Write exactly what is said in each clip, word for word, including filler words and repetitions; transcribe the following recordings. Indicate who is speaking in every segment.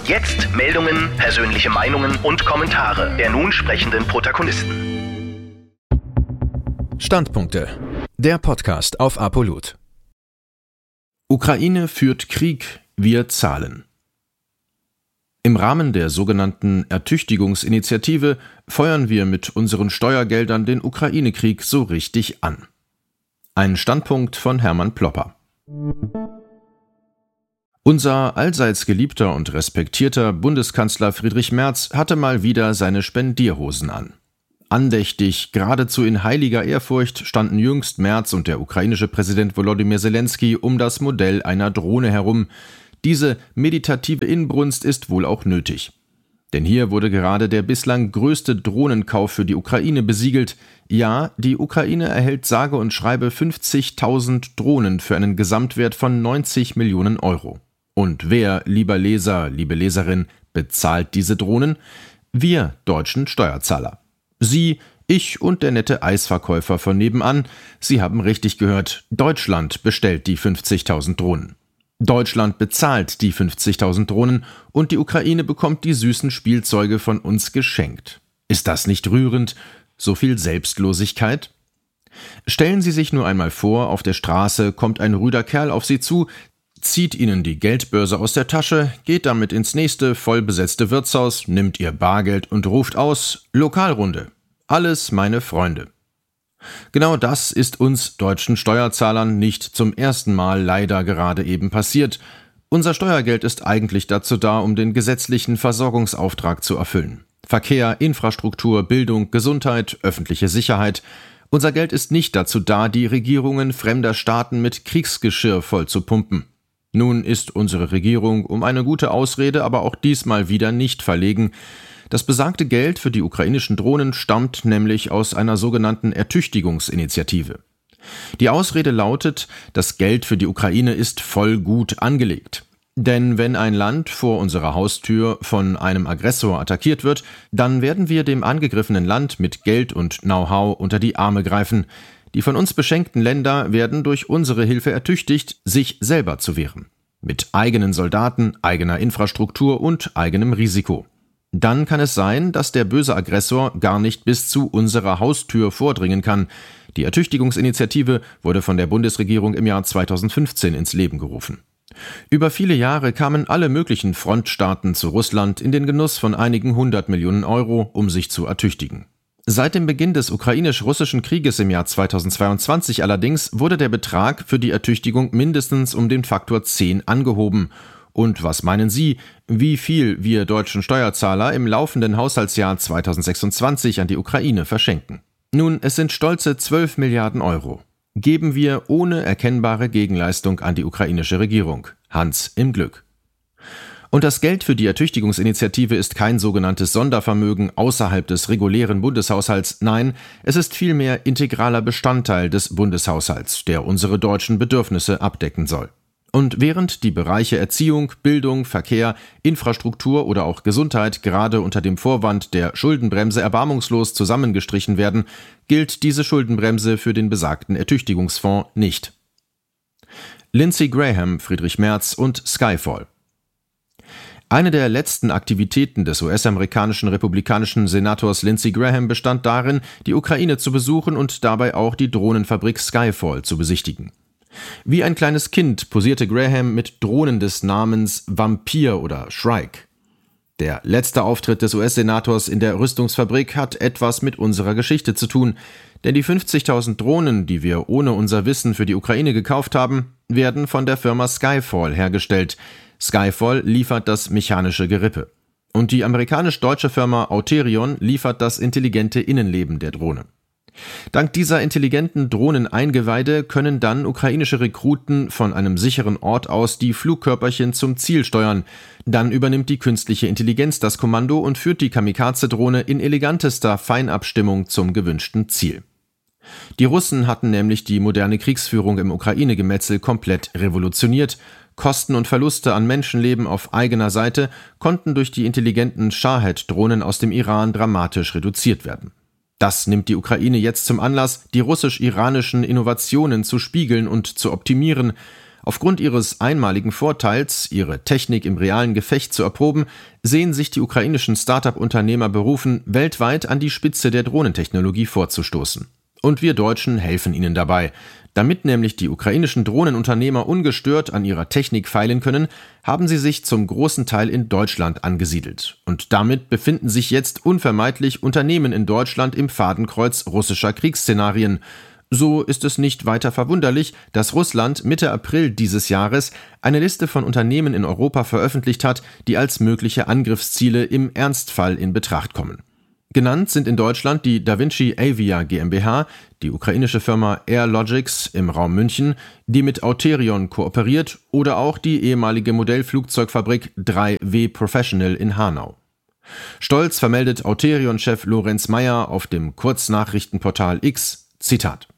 Speaker 1: Jetzt Meldungen, persönliche Meinungen und Kommentare der nun sprechenden Protagonisten.
Speaker 2: Standpunkte. Der Podcast auf Apollut. Ukraine führt Krieg, wir zahlen. Im Rahmen der sogenannten Ertüchtigungsinitiative feuern wir mit unseren Steuergeldern den Ukraine-Krieg so richtig an. Ein Standpunkt von Hermann Plopper. Unser allseits geliebter und respektierter Bundeskanzler Friedrich Merz hatte mal wieder seine Spendierhosen an. Andächtig, geradezu in heiliger Ehrfurcht standen jüngst Merz und der ukrainische Präsident Volodymyr Zelensky um das Modell einer Drohne herum. Diese meditative Inbrunst ist wohl auch nötig. Denn hier wurde gerade der bislang größte Drohnenkauf für die Ukraine besiegelt. Ja, die Ukraine erhält sage und schreibe fünfzigtausend Drohnen für einen Gesamtwert von neunzig Millionen Euro. Und wer, lieber Leser, liebe Leserin, bezahlt diese Drohnen? Wir deutschen Steuerzahler. Sie, ich und der nette Eisverkäufer von nebenan. Sie haben richtig gehört, Deutschland bestellt die fünfzigtausend Drohnen. Deutschland bezahlt die fünfzigtausend Drohnen und die Ukraine bekommt die süßen Spielzeuge von uns geschenkt. Ist das nicht rührend? So viel Selbstlosigkeit? Stellen Sie sich nur einmal vor, auf der Straße kommt ein rüder Kerl auf Sie zu, zieht Ihnen die Geldbörse aus der Tasche, geht damit ins nächste vollbesetzte Wirtshaus, nimmt Ihr Bargeld und ruft aus: Lokalrunde. Alles meine Freunde. Genau das ist uns deutschen Steuerzahlern nicht zum ersten Mal leider gerade eben passiert. Unser Steuergeld ist eigentlich dazu da, um den gesetzlichen Versorgungsauftrag zu erfüllen. Verkehr, Infrastruktur, Bildung, Gesundheit, öffentliche Sicherheit. Unser Geld ist nicht dazu da, die Regierungen fremder Staaten mit Kriegsgeschirr voll zu pumpen. Nun ist unsere Regierung um eine gute Ausrede aber auch diesmal wieder nicht verlegen. Das besagte Geld für die ukrainischen Drohnen stammt nämlich aus einer sogenannten Ertüchtigungsinitiative. Die Ausrede lautet, das Geld für die Ukraine ist voll gut angelegt. Denn wenn ein Land vor unserer Haustür von einem Aggressor attackiert wird, dann werden wir dem angegriffenen Land mit Geld und Know-how unter die Arme greifen. Die von uns beschenkten Länder werden durch unsere Hilfe ertüchtigt, sich selber zu wehren. Mit eigenen Soldaten, eigener Infrastruktur und eigenem Risiko. Dann kann es sein, dass der böse Aggressor gar nicht bis zu unserer Haustür vordringen kann. Die Ertüchtigungsinitiative wurde von der Bundesregierung im Jahr zweitausendfünfzehn ins Leben gerufen. Über viele Jahre kamen alle möglichen Frontstaaten zu Russland in den Genuss von einigen hundert Millionen Euro, um sich zu ertüchtigen. Seit dem Beginn des ukrainisch-russischen Krieges im Jahr zweitausendzweiundzwanzig allerdings wurde der Betrag für die Ertüchtigung mindestens um den Faktor zehn angehoben. Und was meinen Sie, wie viel wir deutschen Steuerzahler im laufenden Haushaltsjahr zweitausendsechsundzwanzig an die Ukraine verschenken? Nun, es sind stolze zwölf Milliarden Euro. Geben wir ohne erkennbare Gegenleistung an die ukrainische Regierung. Hans im Glück. Und das Geld für die Ertüchtigungsinitiative ist kein sogenanntes Sondervermögen außerhalb des regulären Bundeshaushalts. Nein, es ist vielmehr integraler Bestandteil des Bundeshaushalts, der unsere deutschen Bedürfnisse abdecken soll. Und während die Bereiche Erziehung, Bildung, Verkehr, Infrastruktur oder auch Gesundheit gerade unter dem Vorwand der Schuldenbremse erbarmungslos zusammengestrichen werden, gilt diese Schuldenbremse für den besagten Ertüchtigungsfonds nicht. Lindsey Graham, Friedrich Merz und Skyfall. Eine der letzten Aktivitäten des U S-amerikanischen republikanischen Senators Lindsey Graham bestand darin, die Ukraine zu besuchen und dabei auch die Drohnenfabrik Skyfall zu besichtigen. Wie ein kleines Kind posierte Graham mit Drohnen des Namens Vampir oder Shrike. Der letzte Auftritt des U S-Senators in der Rüstungsfabrik hat etwas mit unserer Geschichte zu tun, denn die fünfzigtausend Drohnen, die wir ohne unser Wissen für die Ukraine gekauft haben, werden von der Firma Skyfall hergestellt. Skyfall liefert das mechanische Gerippe. Und die amerikanisch-deutsche Firma Auterion liefert das intelligente Innenleben der Drohne. Dank dieser intelligenten Drohneneingeweide können dann ukrainische Rekruten von einem sicheren Ort aus die Flugkörperchen zum Ziel steuern. Dann übernimmt die künstliche Intelligenz das Kommando und führt die Kamikaze-Drohne in elegantester Feinabstimmung zum gewünschten Ziel. Die Russen hatten nämlich die moderne Kriegsführung im Ukraine-Gemetzel komplett revolutioniert. Kosten und Verluste an Menschenleben auf eigener Seite konnten durch die intelligenten Shahed-Drohnen aus dem Iran dramatisch reduziert werden. Das nimmt die Ukraine jetzt zum Anlass, die russisch-iranischen Innovationen zu spiegeln und zu optimieren. Aufgrund ihres einmaligen Vorteils, ihre Technik im realen Gefecht zu erproben, sehen sich die ukrainischen Start-up-Unternehmer berufen, weltweit an die Spitze der Drohnentechnologie vorzustoßen. Und wir Deutschen helfen ihnen dabei. Damit nämlich die ukrainischen Drohnenunternehmer ungestört an ihrer Technik feilen können, haben sie sich zum großen Teil in Deutschland angesiedelt. Und damit befinden sich jetzt unvermeidlich Unternehmen in Deutschland im Fadenkreuz russischer Kriegsszenarien. So ist es nicht weiter verwunderlich, dass Russland Mitte April dieses Jahres eine Liste von Unternehmen in Europa veröffentlicht hat, die als mögliche Angriffsziele im Ernstfall in Betracht kommen. Genannt sind in Deutschland die DaVinci Avia GmbH, die ukrainische Firma Airlogics im Raum München, die mit Auterion kooperiert, oder auch die ehemalige Modellflugzeugfabrik drei W Professional in Hanau. Stolz vermeldet Auterion-Chef Lorenz Meyer auf dem Kurznachrichtenportal X, Zitat: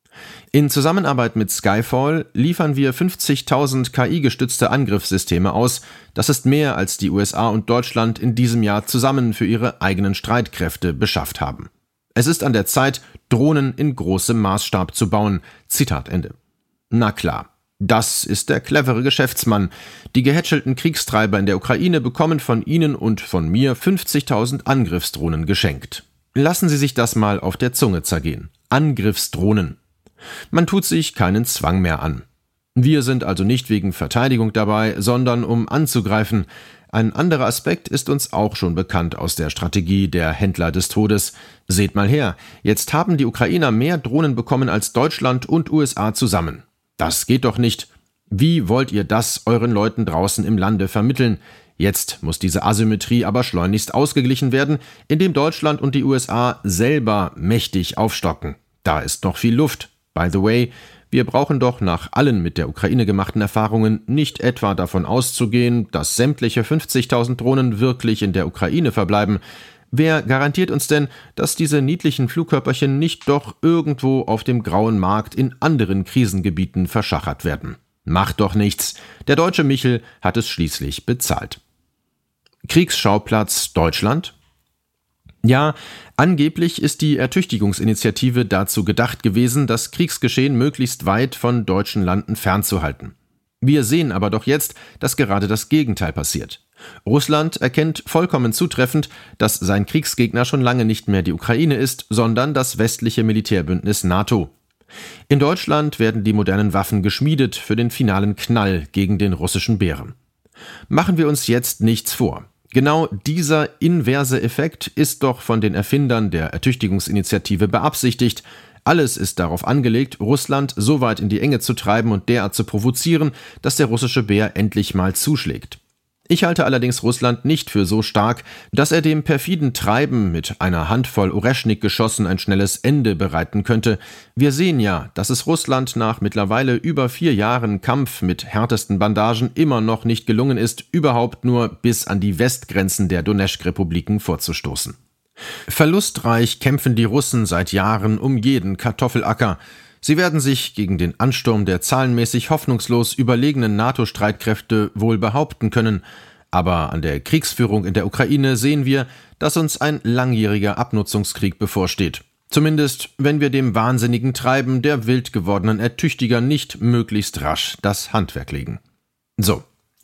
Speaker 2: In Zusammenarbeit mit Skyfall liefern wir fünfzigtausend K I-gestützte Angriffssysteme aus. Das ist mehr, als die U S A und Deutschland in diesem Jahr zusammen für ihre eigenen Streitkräfte beschafft haben. Es ist an der Zeit, Drohnen in großem Maßstab zu bauen. Zitat Ende. Na klar, das ist der clevere Geschäftsmann. Die gehätschelten Kriegstreiber in der Ukraine bekommen von Ihnen und von mir fünfzigtausend Angriffsdrohnen geschenkt. Lassen Sie sich das mal auf der Zunge zergehen. Angriffsdrohnen. Man tut sich keinen Zwang mehr an. Wir sind also nicht wegen Verteidigung dabei, sondern um anzugreifen. Ein anderer Aspekt ist uns auch schon bekannt aus der Strategie der Händler des Todes. Seht mal her, jetzt haben die Ukrainer mehr Drohnen bekommen als Deutschland und U S A zusammen. Das geht doch nicht. Wie wollt ihr das euren Leuten draußen im Lande vermitteln? Jetzt muss diese Asymmetrie aber schleunigst ausgeglichen werden, indem Deutschland und die U S A selber mächtig aufstocken. Da ist noch viel Luft. By the way, wir brauchen doch nach allen mit der Ukraine gemachten Erfahrungen nicht etwa davon auszugehen, dass sämtliche fünfzigtausend Drohnen wirklich in der Ukraine verbleiben. Wer garantiert uns denn, dass diese niedlichen Flugkörperchen nicht doch irgendwo auf dem grauen Markt in anderen Krisengebieten verschachert werden? Macht doch nichts. Der deutsche Michel hat es schließlich bezahlt. Kriegsschauplatz Deutschland? Ja, angeblich ist die Ertüchtigungsinitiative dazu gedacht gewesen, das Kriegsgeschehen möglichst weit von deutschen Landen fernzuhalten. Wir sehen aber doch jetzt, dass gerade das Gegenteil passiert. Russland erkennt vollkommen zutreffend, dass sein Kriegsgegner schon lange nicht mehr die Ukraine ist, sondern das westliche Militärbündnis NATO. In Deutschland werden die modernen Waffen geschmiedet für den finalen Knall gegen den russischen Bären. Machen wir uns jetzt nichts vor. Genau dieser inverse Effekt ist doch von den Erfindern der Ertüchtigungsinitiative beabsichtigt. Alles ist darauf angelegt, Russland so weit in die Enge zu treiben und derart zu provozieren, dass der russische Bär endlich mal zuschlägt. Ich halte allerdings Russland nicht für so stark, dass er dem perfiden Treiben mit einer Handvoll Oreschnik-Geschossen ein schnelles Ende bereiten könnte. Wir sehen ja, dass es Russland nach mittlerweile über vier Jahren Kampf mit härtesten Bandagen immer noch nicht gelungen ist, überhaupt nur bis an die Westgrenzen der Donezk-Republiken vorzustoßen. Verlustreich kämpfen die Russen seit Jahren um jeden Kartoffelacker. Sie werden sich gegen den Ansturm der zahlenmäßig hoffnungslos überlegenen NATO-Streitkräfte wohl behaupten können, aber an der Kriegsführung in der Ukraine sehen wir, dass uns ein langjähriger Abnutzungskrieg bevorsteht. Zumindest, wenn wir dem wahnsinnigen Treiben der wild gewordenen Ertüchtiger nicht möglichst rasch das Handwerk legen. So,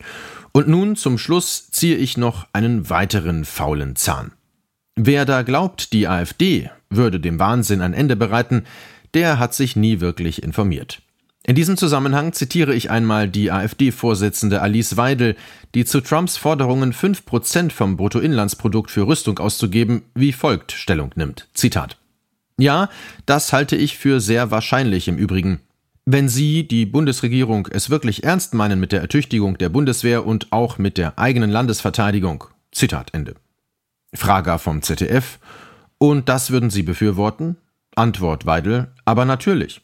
Speaker 2: und nun zum Schluss ziehe ich noch einen weiteren faulen Zahn. Wer da glaubt, die AfD würde dem Wahnsinn ein Ende bereiten, der hat sich nie wirklich informiert. In diesem Zusammenhang zitiere ich einmal die AfD-Vorsitzende Alice Weidel, die zu Trumps Forderungen fünf Prozent vom Bruttoinlandsprodukt für Rüstung auszugeben, wie folgt Stellung nimmt. Zitat: Ja, das halte ich für sehr wahrscheinlich im Übrigen. Wenn Sie, die Bundesregierung, es wirklich ernst meinen mit der Ertüchtigung der Bundeswehr und auch mit der eigenen Landesverteidigung. Zitat Ende. Frage vom Z D F: Und das würden Sie befürworten? Antwort Weidel: Aber natürlich.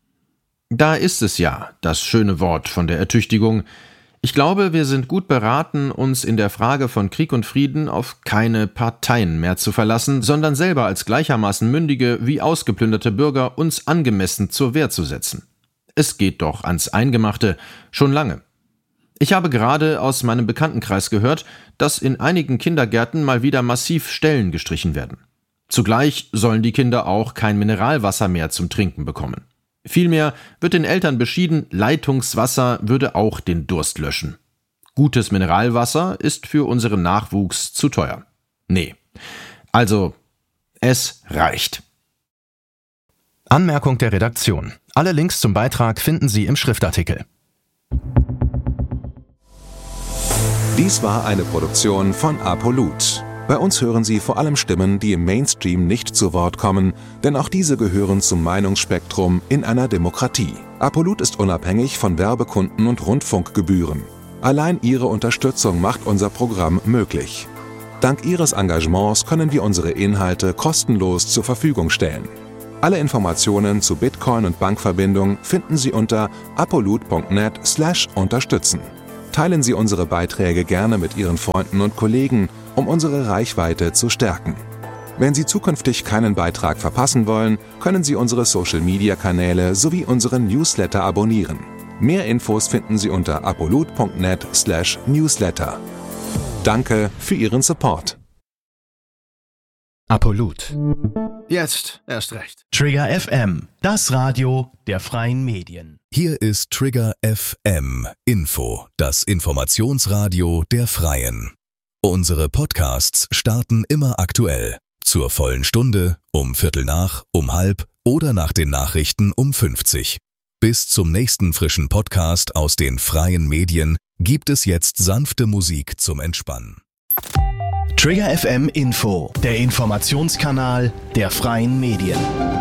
Speaker 2: Da ist es ja, das schöne Wort von der Ertüchtigung. Ich glaube, wir sind gut beraten, uns in der Frage von Krieg und Frieden auf keine Parteien mehr zu verlassen, sondern selber als gleichermaßen mündige wie ausgeplünderte Bürger uns angemessen zur Wehr zu setzen. Es geht doch ans Eingemachte, schon lange. Ich habe gerade aus meinem Bekanntenkreis gehört, dass in einigen Kindergärten mal wieder massiv Stellen gestrichen werden. Zugleich sollen die Kinder auch kein Mineralwasser mehr zum Trinken bekommen. Vielmehr wird den Eltern beschieden, Leitungswasser würde auch den Durst löschen. Gutes Mineralwasser ist für unseren Nachwuchs zu teuer. Nee. Also, es reicht. Anmerkung der Redaktion. Alle Links zum Beitrag finden Sie im Schriftartikel.
Speaker 3: Dies war eine Produktion von Apolut. Bei uns hören Sie vor allem Stimmen, die im Mainstream nicht zu Wort kommen, denn auch diese gehören zum Meinungsspektrum in einer Demokratie. Apolut ist unabhängig von Werbekunden und Rundfunkgebühren. Allein Ihre Unterstützung macht unser Programm möglich. Dank Ihres Engagements können wir unsere Inhalte kostenlos zur Verfügung stellen. Alle Informationen zu Bitcoin und Bankverbindung finden Sie unter apolut punkt net slash unterstützen. Teilen Sie unsere Beiträge gerne mit Ihren Freunden und Kollegen, um unsere Reichweite zu stärken. Wenn Sie zukünftig keinen Beitrag verpassen wollen, können Sie unsere Social-Media-Kanäle sowie unseren Newsletter abonnieren. Mehr Infos finden Sie unter apolut punkt net slash newsletter. Danke für Ihren Support.
Speaker 4: Apolut.
Speaker 5: Jetzt erst recht.
Speaker 4: Trigger F M, das Radio der freien Medien.
Speaker 6: Hier ist Trigger F M Info, das Informationsradio der Freien. Unsere Podcasts starten immer aktuell. Zur vollen Stunde, um Viertel nach, um halb oder nach den Nachrichten um fünfzig. Bis zum nächsten frischen Podcast aus den freien Medien gibt es jetzt sanfte Musik zum Entspannen.
Speaker 4: Trigger F M Info, der Informationskanal der freien Medien.